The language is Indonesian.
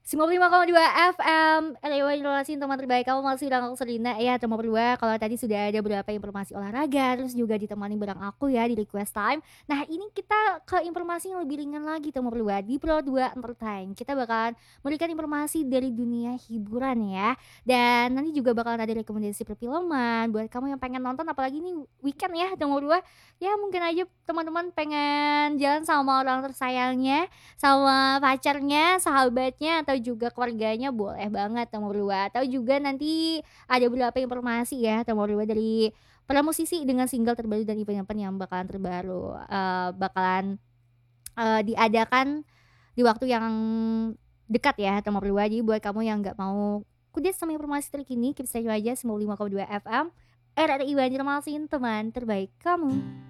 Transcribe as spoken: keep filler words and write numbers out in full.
sembilan puluh lima koma dua F M, Elewa Informasi teman terbaik kamu masih dengan aku Selina ya teman berdua. Kalau tadi sudah ada beberapa informasi olahraga, terus juga ditemani bareng aku ya di request time. Nah ini kita ke informasi yang lebih ringan lagi teman berdua di Pro dua Entertain. Kita bakalan memberikan informasi dari dunia hiburan ya. Dan nanti juga bakalan ada rekomendasi perfilman buat kamu yang pengen nonton, apalagi nih weekend ya teman berdua. Ya mungkin aja teman-teman pengen jalan sama orang tersayangnya, sama pacarnya, sahabatnya, atau juga keluarganya, boleh banget teman berdua. Atau juga nanti ada beberapa informasi ya teman berdua dari para musisi dengan single terbaru dan event-event yang bakalan terbaru, eee, bakalan, eee, diadakan di waktu yang dekat ya teman berdua. Jadi buat kamu yang nggak mau kudet sama informasi terkini, keep stay tune aja sembilan puluh lima koma dua F M, R R I Banjarmasin, teman terbaik kamu.